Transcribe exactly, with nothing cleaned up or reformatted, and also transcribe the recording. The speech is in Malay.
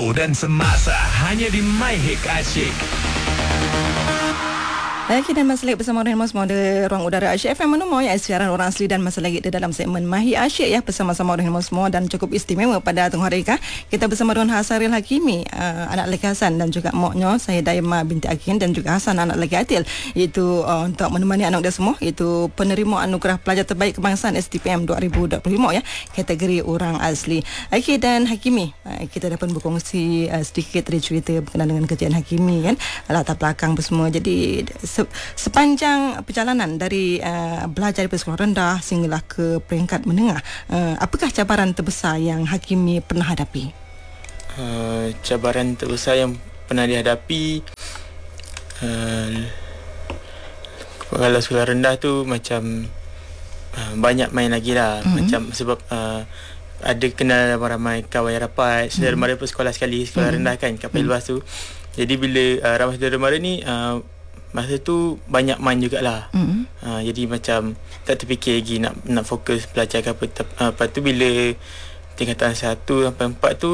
Semasa dan semasa hanya di My Hit Asyik. Lagi dan masih lagi bersama dengan semua di ruang udara Asyik F M Menunggu ya, siaran orang asli dan masih lagi di dalam segmen Mahi Asyik ya, bersama-sama dengan semua dan cukup istimewa pada tengah hari kita bersama dengan Hasaril Hakimi, uh, anak lelaki Hasan, dan juga moknya saya Daima binti Akin, dan juga Hasan anak lelaki Atil, iaitu uh, untuk menemani anak dia semua, iaitu penerima anugerah pelajar terbaik kebangsaan S D P M dua ribu dua puluh lima ya, kategori orang asli. Okey, dan Hakimi, uh, kita dapat berkongsi uh, sedikit dari cerita berkenaan dengan kerjaan Hakimi kan, latar belakang semua. Jadi sepanjang perjalanan dari uh, belajar di sekolah rendah sehinggalah ke peringkat menengah, uh, apakah cabaran terbesar yang Hakimi pernah hadapi? Uh, cabaran terbesar yang pernah dihadapi, uh, kalau sekolah rendah tu macam uh, banyak main lagi lah. Mm-hmm. Macam sebab uh, ada kenal ramai kawan yang rapat, saudara mm-hmm. mara pun sekolah sekali, sekolah mm-hmm. rendah kan, kapal mm-hmm. luas tu. Jadi bila uh, ramai saudara mara ni, uh, masa tu banyak main jugalah. Mm-hmm. Uh, jadi macam tak terfikir lagi nak nak fokus belajar ke apa. Uh, lepas tu bila tingkatan satu sampai empat tu